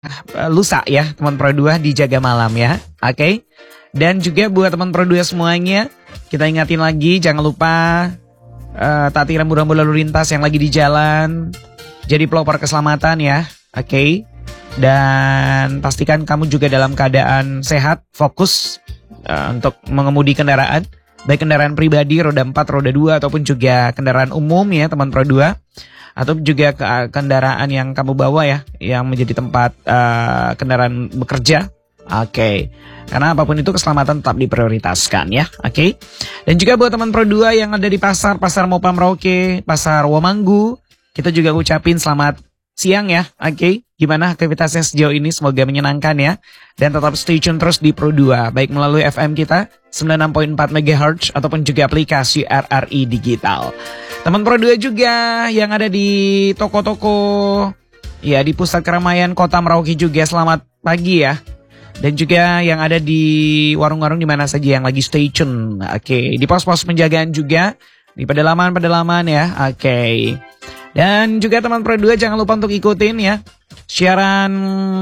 lusa ya teman Pro 2 di Jaga Malam ya. Oke. Dan juga buat teman Pro 2 semuanya, kita ingatin lagi jangan lupa taati rambu-rambu lalu lintas yang lagi di jalan. Jadi pelopor keselamatan ya. Oke. Dan pastikan kamu juga dalam keadaan sehat, fokus untuk mengemudi kendaraan, baik kendaraan pribadi roda 4, roda 2 ataupun juga kendaraan umum ya teman Pro 2. Atau juga kendaraan yang kamu bawa ya, yang menjadi tempat kendaraan bekerja. Oke. Karena apapun itu keselamatan tetap diprioritaskan ya. Oke. Dan juga buat teman Pro 2 yang ada di pasar Mopa Merauke, pasar Wamanggu, kita juga ucapin selamat siang ya. Oke. Gimana aktivitasnya sejauh ini? Semoga menyenangkan ya. Dan tetap stay tune terus di Pro 2, baik melalui FM kita 96.4 MHz ataupun juga aplikasi RRI Digital. Teman Pro 2 juga yang ada di toko-toko ya di pusat keramaian Kota Merauke juga selamat pagi ya. Dan juga yang ada di warung-warung di mana saja yang lagi stay tune. Oke, di pos-pos penjagaan juga, di pedalaman ya. Oke. Dan juga teman Pro 2 jangan lupa untuk ikutin ya siaran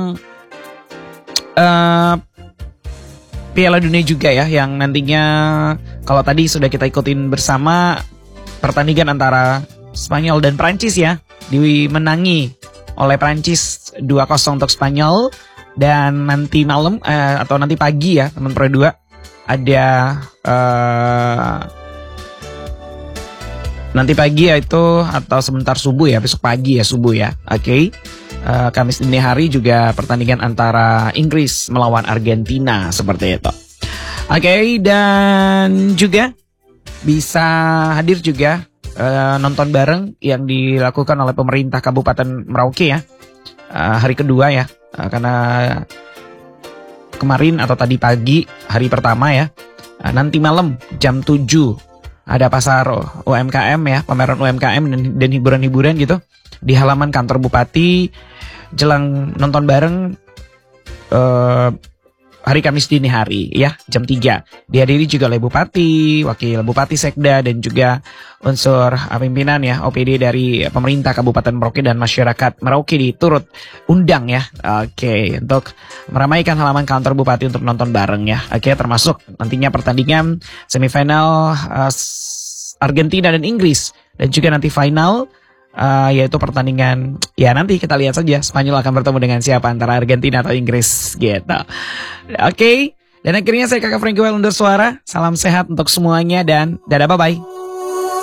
Piala Dunia juga ya, yang nantinya kalau tadi sudah kita ikutin bersama pertandingan antara Spanyol dan Prancis ya, dimenangi oleh Prancis 2-0 untuk Spanyol. Dan nanti malam atau nanti pagi ya teman Pro 2 ada nanti pagi yaitu atau sebentar subuh ya, besok pagi ya subuh ya. Oke. Kamis dini hari juga pertandingan antara Inggris melawan Argentina seperti itu. Oke, dan juga bisa hadir juga nonton bareng yang dilakukan oleh pemerintah Kabupaten Merauke ya, hari kedua ya, karena kemarin atau tadi pagi hari pertama ya, nanti malam jam 7 ada pasar UMKM ya, pameran UMKM dan hiburan-hiburan gitu di halaman kantor Bupati, jelang nonton bareng hari Kamis dini hari ya, jam 3. Dihadiri juga oleh Bupati, Wakil Bupati Sekda, dan juga unsur pimpinan ya, OPD dari pemerintah Kabupaten Merauke dan masyarakat Merauke diturut undang ya. Oke, untuk meramaikan halaman kantor Bupati untuk nonton bareng ya. Oke, termasuk nantinya pertandingan semifinal Argentina dan Inggris, dan juga nanti final yaitu pertandingan ya, nanti kita lihat saja Spanyol akan bertemu dengan siapa antara Argentina atau Inggris gitu. Oke. Dan akhirnya saya Kakak Franky Well undur suara. Salam sehat untuk semuanya dan dadah, bye bye.